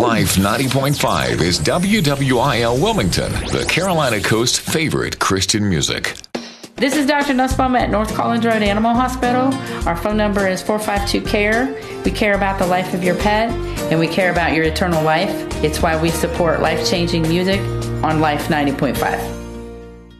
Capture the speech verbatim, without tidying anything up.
Life ninety point five is W W I L Wilmington, the Carolina Coast's favorite Christian music. This is Doctor Nussbaum at North Collins Road Animal Hospital. Our phone number is four five two C A R E. We care about the life of your pet, and we care about your eternal life. It's why we support life-changing music on Life ninety point five.